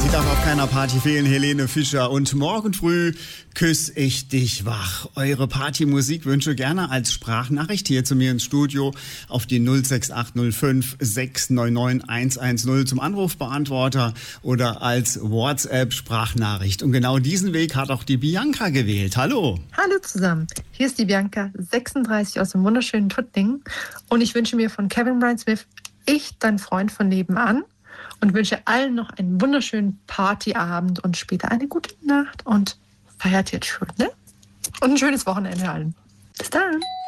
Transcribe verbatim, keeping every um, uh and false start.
Sie darf auf keiner Party fehlen, Helene Fischer. Und morgen früh küss ich dich wach. Eure Partymusikwünsche gerne als Sprachnachricht hier zu mir ins Studio auf die null sechs acht null fünf sechs neun neun eins eins null zum Anrufbeantworter oder als WhatsApp-Sprachnachricht. Und genau diesen Weg hat auch die Bianca gewählt. Hallo. Hallo zusammen. Hier ist die Bianca, sechsunddreißig, aus dem wunderschönen Tuttingen. Und ich wünsche mir von Kevin Brian Smith, ich, dein Freund von nebenan. Und wünsche allen noch einen wunderschönen Partyabend und später eine gute Nacht und feiert jetzt schön, ne? Und ein schönes Wochenende allen. Bis dann.